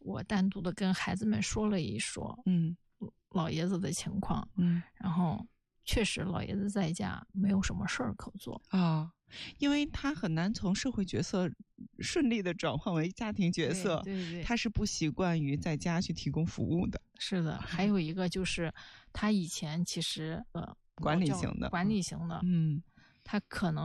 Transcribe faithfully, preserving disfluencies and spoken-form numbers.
我单独的跟孩子们说了一说， 嗯， 老爷子的情况， 嗯， 然后确实老爷子在家没有什么事儿可做啊，因为他很难从社会角色顺利的转换为家庭角色， 对对对， 他是不习惯于在家去提供服务的。 是的，还有一个就是他以前其实呃管理型的， 管理型的， 嗯， 他可能